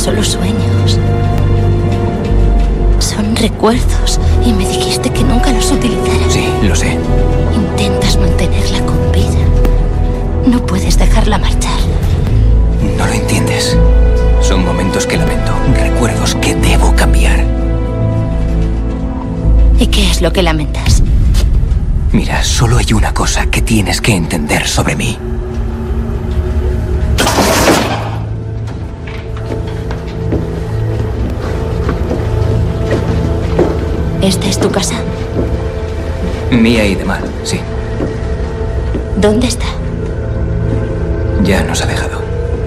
solo sueños. Son recuerdos y me dijiste que nunca los utilizaras. Sí, lo sé. Intentas mantenerla con vida. No puedes dejarla marchar. No lo entiendes. Son momentos que lamento, recuerdos que debo cambiar. ¿Y qué es lo que lamentas? Mira, solo hay una cosa que tienes que entender sobre mí. ¿Esta es tu casa? Mía y de Mar, sí. ¿Dónde está? Ya nos ha dejado.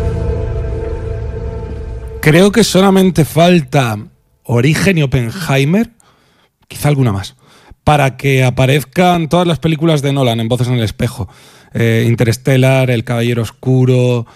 Creo que solamente falta Origen y Oppenheimer, quizá alguna más, para que aparezcan todas las películas de Nolan en Voces en el Espejo. Interstellar, El Caballero Oscuro,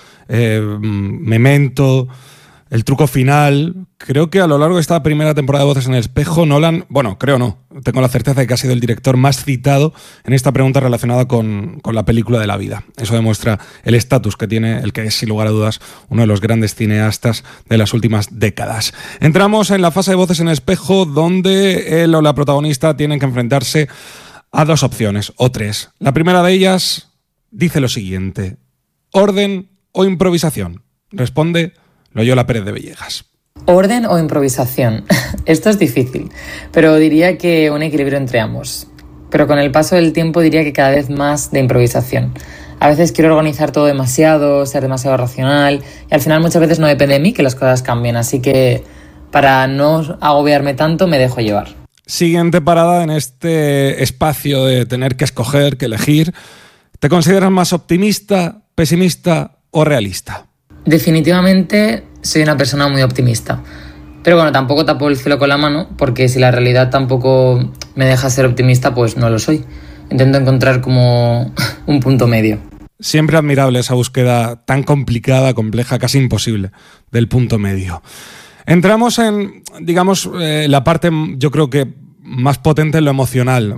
Memento, El Truco Final. Creo que a lo largo de esta primera temporada de Voces en el Espejo, Nolan, bueno, creo no, tengo la certeza de que ha sido el director más citado en esta pregunta relacionada con la película de la vida. Eso demuestra el estatus que tiene el que es, sin lugar a dudas, uno de los grandes cineastas de las últimas décadas. Entramos en la fase de Voces en el Espejo, donde él o la protagonista tienen que enfrentarse a dos opciones, o tres. La primera de ellas dice lo siguiente: ¿orden o improvisación? Responde Loyola Pérez de Villegas. ¿Orden o improvisación? Esto es difícil, pero diría que un equilibrio entre ambos. Pero con el paso del tiempo diría que cada vez más de improvisación. A veces quiero organizar todo demasiado, ser demasiado racional, y al final muchas veces no depende de mí que las cosas cambien, así que para no agobiarme tanto me dejo llevar. Siguiente parada en este espacio de tener que escoger, que elegir. ¿Te consideras más optimista, pesimista o realista? Definitivamente soy una persona muy optimista. Pero bueno, tampoco tapo el cielo con la mano, porque si la realidad tampoco me deja ser optimista, pues no lo soy. Intento encontrar como un punto medio. Siempre admirable esa búsqueda tan complicada, compleja, casi imposible, del punto medio. Entramos en, digamos, la parte, yo creo que más potente en lo emocional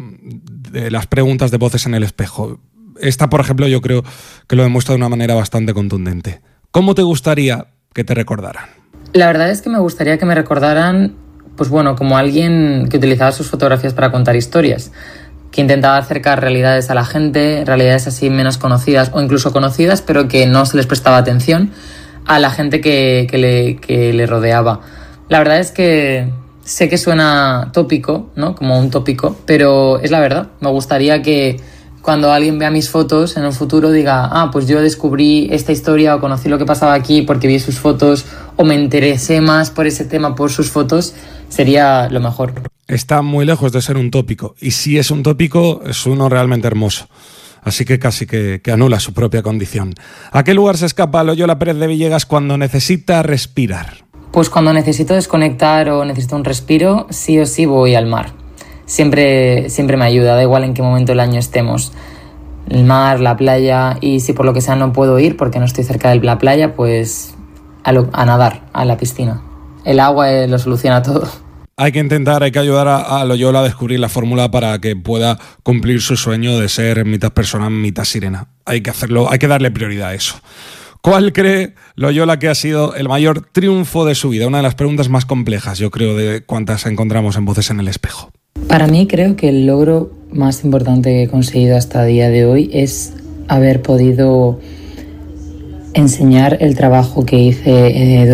de las preguntas de Voces en el Espejo. Esta, por ejemplo, yo creo que lo demuestra de una manera bastante contundente. ¿Cómo te gustaría que te recordaran? La verdad es que me gustaría que me recordaran, pues bueno, como alguien que utilizaba sus fotografías para contar historias, que intentaba acercar realidades a la gente, realidades así menos conocidas o incluso conocidas, pero que no se les prestaba atención a la gente que le rodeaba. La verdad es que sé que suena tópico, ¿no? Como un tópico, pero es la verdad. Me gustaría que cuando alguien vea mis fotos en un futuro diga, pues yo descubrí esta historia o conocí lo que pasaba aquí porque vi sus fotos o me interesé más por ese tema por sus fotos, sería lo mejor. Está muy lejos de ser un tópico, y si es un tópico es uno realmente hermoso. Así que casi que anula su propia condición. ¿A qué lugar se escapa Loyola Pérez de Villegas cuando necesita respirar? Pues cuando necesito desconectar o necesito un respiro, sí o sí voy al mar. Siempre me ayuda, da igual en qué momento del año estemos. El mar, la playa, y si por lo que sea no puedo ir porque no estoy cerca de la playa, pues a nadar, a la piscina. El agua lo soluciona todo. Hay que ayudar a Loyola a descubrir la fórmula para que pueda cumplir su sueño de ser mitad persona, mitad sirena. Hay que hacerlo, hay que darle prioridad a eso. ¿Cuál cree Loyola que ha sido el mayor triunfo de su vida? Una de las preguntas más complejas, yo creo, de cuántas encontramos en Voces en el Espejo. Para mí creo que el logro más importante que he conseguido hasta el día de hoy es haber podido enseñar el trabajo que hice